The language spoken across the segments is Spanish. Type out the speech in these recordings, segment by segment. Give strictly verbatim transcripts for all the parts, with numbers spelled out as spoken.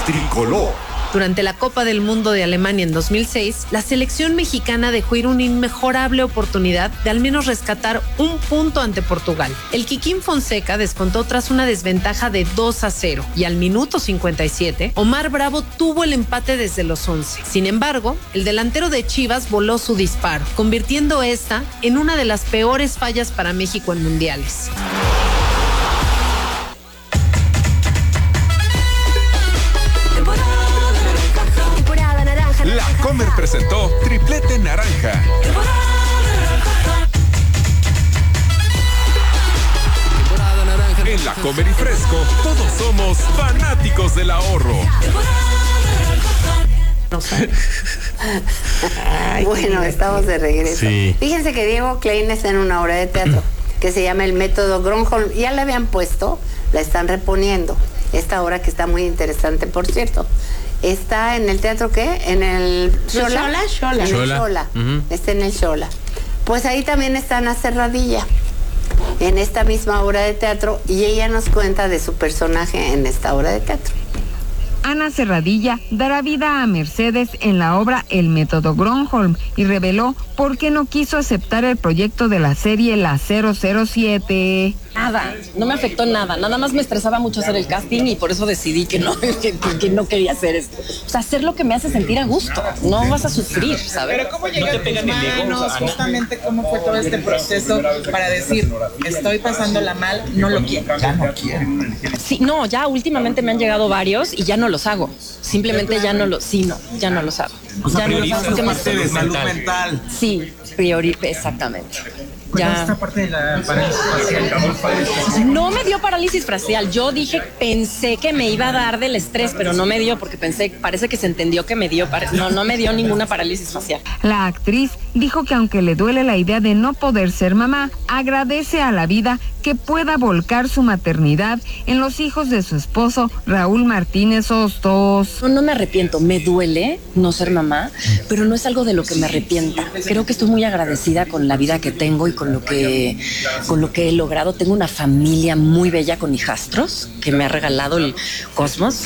tricolor. Durante la Copa del Mundo de Alemania en dos mil seis, la selección mexicana dejó ir una inmejorable oportunidad de al menos rescatar un punto ante Portugal. El Kikín Fonseca descontó tras una desventaja de dos a cero y al minuto cincuenta y siete, Omar Bravo tuvo el empate desde los once. Sin embargo, el delantero de Chivas voló su disparo, convirtiendo esta en una de las peores fallas para México en mundiales. La Comer presentó Triplete Naranja. En La Comer y Fresco, todos somos fanáticos del ahorro. Bueno, estamos de regreso. Sí. Fíjense que Diego Klein está en una obra de teatro que se llama El Método Gronholm. Ya la habían puesto, la están reponiendo. Esta obra que está muy interesante, por cierto. Está en el teatro, ¿qué? En el Xola. Xola. En el Xola. Xola. Uh-huh. Está en el Xola. Pues ahí también está Ana Serradilla, en esta misma obra de teatro, y ella nos cuenta de su personaje en esta obra de teatro. Ana Serradilla dará vida a Mercedes en la obra El Método Gronholm y reveló por qué no quiso aceptar el proyecto de la serie La cero cero siete. Nada, no me afectó nada, nada más me estresaba mucho hacer el casting y por eso decidí que no, que, que, que no quería hacer esto. O sea, hacer lo que me hace sentir a gusto, no vas a sufrir, ¿sabes? Pero ¿cómo llegan no tus manos? Justamente cómo fue todo este proceso para decir, estoy pasándola mal, no lo quiero. Ya no quiero. Sí, no, ya últimamente me han llegado varios y ya no los hago. Simplemente ya no los, sí, no, ya no los hago. O sea, ya no los hago. Porque me- parte de salud mental. Sí, priori, exactamente. Ya. Ya. parte de la parálisis facial. No me dio parálisis facial. Yo dije, pensé que me iba a dar del estrés, pero no me dio porque pensé, parece que se entendió que me dio, par- no, no me dio ninguna parálisis facial. La actriz dijo que aunque le duele la idea de no poder ser mamá, agradece a la vida que pueda volcar su maternidad en los hijos de su esposo Raúl Martínez Hostos. No, no me arrepiento, me duele no ser mamá, pero no es algo de lo que me arrepienta. Creo que estoy muy agradecida con la vida que tengo y con lo que, con lo que he logrado. Tengo una familia muy bella con hijastros que me ha regalado el cosmos.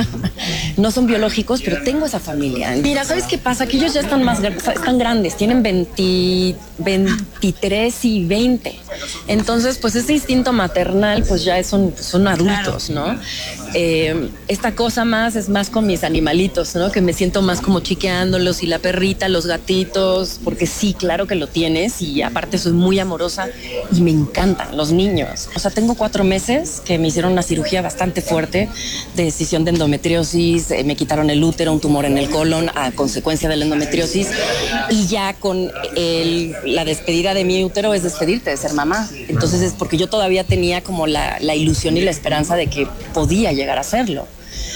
No son biológicos, pero tengo esa familia. Mira, ¿sabes qué pasa? Que ellos ya están más están grandes, tienen veinte, veintitrés y veinte. Entonces, pues ese instinto maternal, pues ya son, pues son adultos, ¿no? Eh, esta cosa más es más con mis animalitos, ¿no? Que me siento más como chiqueándolos y la perrita, los gatitos, porque sí, claro que lo tienes y aparte soy muy amorosa y me encantan los niños. O sea, tengo cuatro meses que me hicieron una cirugía bastante fuerte de decisión de endometriosis, eh, me quitaron el útero, un tumor en el colon a consecuencia de la endometriosis y ya con el, la despedida de mi útero es despedirte de ser mamá. Entonces es porque yo todavía tenía como la, la ilusión y la esperanza de que podía llegar a hacerlo.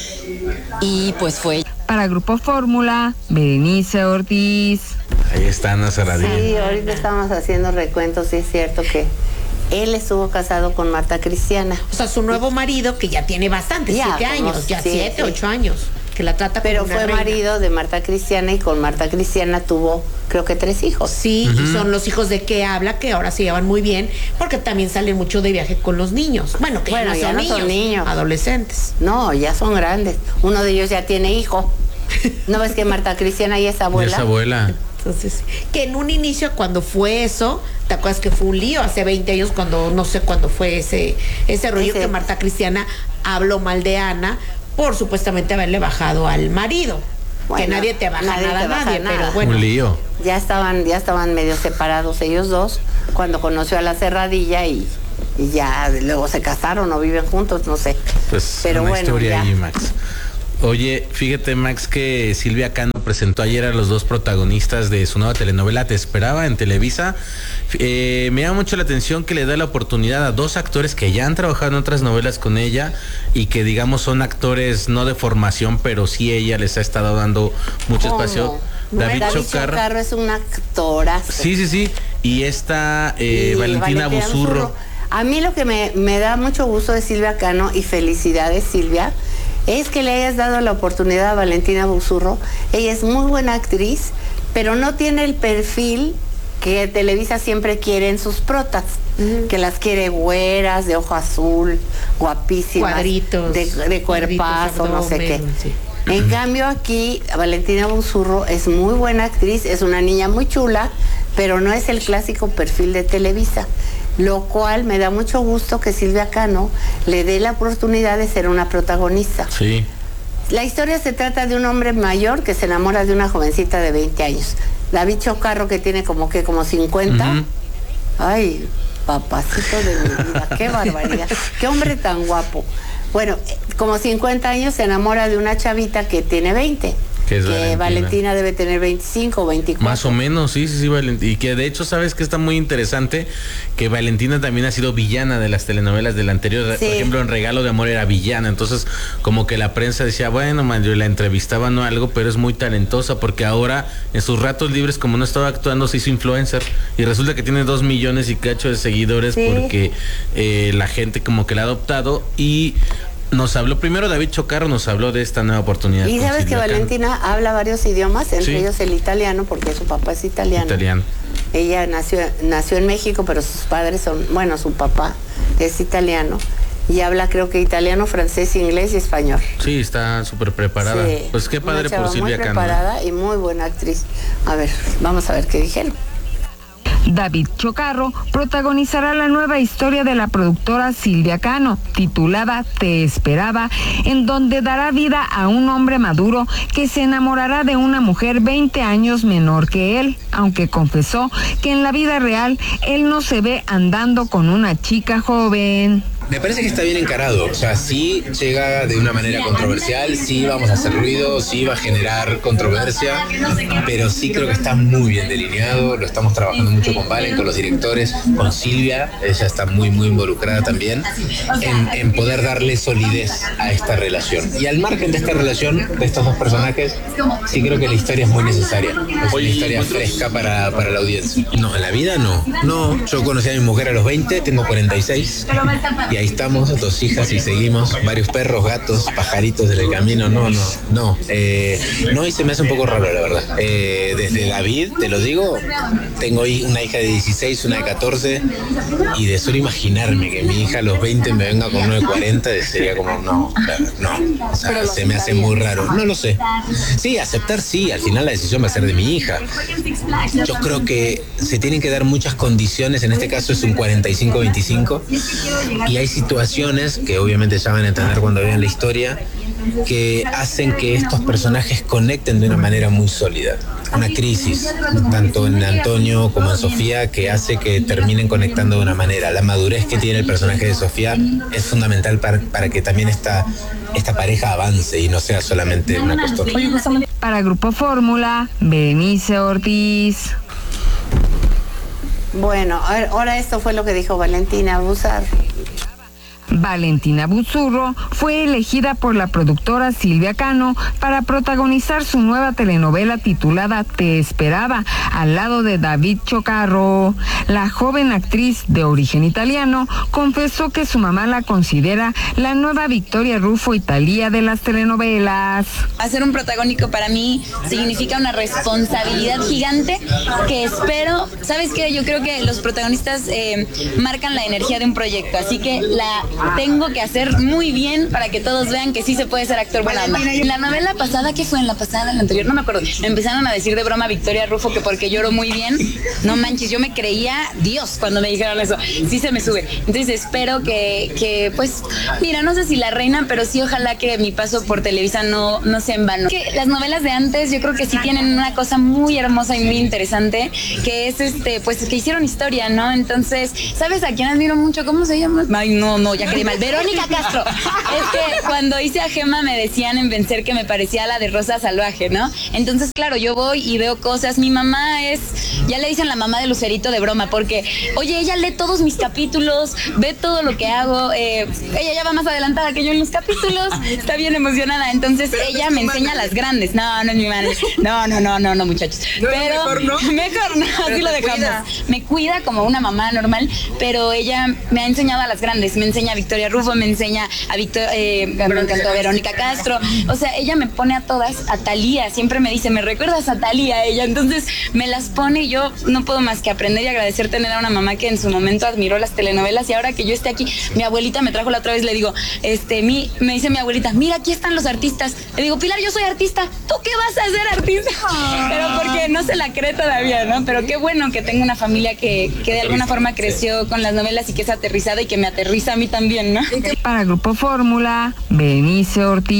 Y pues fue. Para Grupo Fórmula, Berenice Ortiz. Ahí está Ana Serradilla. Sí, ahorita estamos haciendo recuentos, sí es cierto que él estuvo casado con Marta Cristiana. O sea, su nuevo marido, que ya tiene bastante, Ya, siete como años, ya sí, siete, sí. ocho años, que la trata Pero como una fue reina. marido de Marta Cristiana y con Marta Cristiana tuvo, creo que tres hijos. Sí, uh-huh. Y son los hijos de que habla, que ahora se llevan muy bien, porque también salen mucho de viaje con los niños. Bueno, que Bueno, ya, ya no, no son, son niños, niños. adolescentes. No, ya son grandes. Uno de ellos ya tiene hijo. ¿No ves que Marta Cristiana ya es abuela? Ya es abuela. Entonces, que en un inicio cuando fue eso, ¿te acuerdas que fue un lío hace veinte años cuando no sé cuándo fue ese ese rollo ese... que Marta Cristiana habló mal de Ana por supuestamente haberle bajado al marido? Bueno, que nadie te baja nadie nada, te baja nadie, nada. Pero bueno. Un lío. Ya estaban ya estaban medio separados ellos dos cuando conoció a la Serradilla y, y ya luego se casaron o viven juntos, no sé. Pues pero una bueno, historia ya. ahí, Max. Oye, fíjate, Max, que Silvia Cano presentó ayer a los dos protagonistas de su nueva telenovela Te Esperaba en Televisa. Eh, me llama mucho la atención que le da la oportunidad a dos actores que ya han trabajado en otras novelas con ella y que, digamos, son actores no de formación, pero sí ella les ha estado dando mucho ¿Cómo? espacio. No, David, David Chocarro. Chocarro es un actorazo. Sí, sí, sí. Y esta eh, y Valentina, Valentina Busurro. Busurro. A mí lo que me, me da mucho gusto de Silvia Cano, y felicidades, Silvia, es que le hayas dado la oportunidad a Valentina Busurro. Ella es muy buena actriz, pero no tiene el perfil que Televisa siempre quiere en sus protas, uh-huh. que las quiere güeras, de ojo azul, guapísimas, cuadritos, de, de cuerpazo, cuadritos, no sé qué. Sí. En cambio aquí, Valentina Buzurro es muy buena actriz, es una niña muy chula, pero no es el clásico perfil de Televisa, lo cual me da mucho gusto que Silvia Cano le dé la oportunidad de ser una protagonista. Sí. La historia se trata de un hombre mayor que se enamora de una jovencita de veinte años. David Chocarro, que tiene como que como cincuenta. Uh-huh. Ay, papacito de mi vida, qué barbaridad, qué hombre tan guapo. Bueno, como cincuenta años se enamora de una chavita que tiene veinte. Que, es que Valentina. Valentina debe tener veinticinco o veinticuatro. Más o menos, sí, sí, sí, Valentina. Y que de hecho, ¿sabes que está muy interesante? Que Valentina también ha sido villana de las telenovelas del anterior. Sí. Por ejemplo, en Regalo de Amor era villana. Entonces, como que la prensa decía, bueno, man, yo la entrevistaba, no algo, pero es muy talentosa, porque ahora, en sus ratos libres, como no estaba actuando, se hizo influencer. Y resulta que tiene dos millones y cacho de seguidores, sí. porque eh, la gente como que la ha adoptado. Y nos habló, primero David Chocarro nos habló de esta nueva oportunidad. Y sabes que Valentina habla varios idiomas, entre sí. ellos el italiano, porque su papá es italiano. Italiano. Ella nació, nació en México, pero sus padres son, bueno, su papá es italiano. Y habla, creo que italiano, francés, inglés y español. Sí, está súper preparada. Sí. Pues qué padre por Silvia Cano. Muy preparada y muy buena actriz. A ver, vamos a ver qué dijeron. David Chocarro protagonizará la nueva historia de la productora Silvia Cano, titulada Te Esperaba, en donde dará vida a un hombre maduro que se enamorará de una mujer veinte años menor que él, aunque confesó que en la vida real él no se ve andando con una chica joven. Me parece que está bien encarado, o sea, sí llega de una manera controversial, sí vamos a hacer ruido, sí va a generar controversia, pero sí creo que está muy bien delineado, lo estamos trabajando mucho con Valen, con los directores, con Silvia, ella está muy muy involucrada también, en, en poder darle solidez a esta relación. Y al margen de esta relación, de estos dos personajes, sí creo que la historia es muy necesaria, es una historia fresca para, para la audiencia. No, en la vida no, no, yo conocí a mi mujer a los veinte, tengo cuarenta y seis, y ahí estamos, dos hijas y seguimos, varios perros, gatos, pajaritos en el camino, no, no, no, eh, no, y se me hace un poco raro, la verdad. Eh, desde David, te lo digo, tengo una hija de dieciséis, una de catorce, y de solo imaginarme que mi hija a los veinte me venga con uno de cuarenta, sería como, no, no, o sea, se me hace muy raro, no lo sé. Sí, aceptar sí, al final la decisión va a ser de mi hija. Yo creo que se tienen que dar muchas condiciones, en este caso es un cuarenta y cinco veinticinco, y hay situaciones que obviamente ya van a entender cuando vean la historia que hacen que estos personajes conecten de una manera muy sólida. Una crisis, tanto en Antonio como en Sofía, que hace que terminen conectando de una manera. La madurez que tiene el personaje de Sofía es fundamental para, para que también esta, esta pareja avance y no sea solamente una costumbre. Para Grupo Fórmula, Berenice Ortiz. Bueno, ahora esto fue lo que dijo Valentina Buzurro. Valentina Buzurro fue elegida por la productora Silvia Cano para protagonizar su nueva telenovela titulada Te Esperaba, al lado de David Chocarro. La joven actriz de origen italiano confesó que su mamá la considera la nueva Victoria Rufo y Thalía de las telenovelas. Hacer un protagónico para mí significa una responsabilidad gigante que espero, ¿sabes qué? Yo creo que los protagonistas eh, marcan la energía de un proyecto, así que la tengo que hacer muy bien para que todos vean que sí se puede ser actor buena onda. En la novela pasada, ¿qué fue? En la pasada, en la anterior, no me acuerdo. Me empezaron a decir de broma Victoria Rufo que porque lloro muy bien. No manches, yo me creía Dios cuando me dijeron eso. Sí se me sube. Entonces espero que, que pues, mira, no sé si la reina, pero sí ojalá que mi paso por Televisa no, no sea en vano. Que las novelas de antes yo creo que sí tienen una cosa muy hermosa y muy interesante, que es este, pues que hicieron historia, ¿no? Entonces, ¿sabes a quién admiro mucho? ¿Cómo se llama? Ay, no, no, ya quedé mal. Verónica Castro. Es que cuando hice a Gema me decían en Vencer que me parecía a la de Rosa Salvaje, ¿no? Entonces, claro, yo voy y veo cosas. Mi mamá es, ya le dicen la mamá de Lucerito de broma, porque, oye, ella lee todos mis capítulos, ve todo lo que hago. Eh, ella ya va más adelantada que yo en los capítulos. Está bien emocionada. Entonces, ella me enseña las grandes. No, no es mi madre. No, no, no, no, no, muchachos. No, pero mejor no. Mejor no, así pero lo dejamos. Cuida. Me cuida como una mamá normal, pero ella me ha enseñado a las grandes. Me enseña Victoria Rufo, me enseña a Victoria, eh, me encantó a Verónica Castro. O sea, ella me pone a todas, a Thalía, siempre me dice, ¿me recuerdas a Thalía? Ella, entonces me las pone y yo no puedo más que aprender y agradecer tener a una mamá que en su momento admiró las telenovelas y ahora que yo esté aquí, mi abuelita me trajo la otra vez, le digo, este, mi, me dice mi abuelita, mira, aquí están los artistas. Le digo, Pilar, yo soy artista, ¿tú qué vas a ser artista? Pero porque no se la cree todavía, ¿no? Pero qué bueno que tengo una familia que, que de alguna forma creció con las novelas y que es aterrizada y que me aterriza a mí también, ¿no? Para Grupo Fórmula, Benicio Ortiz.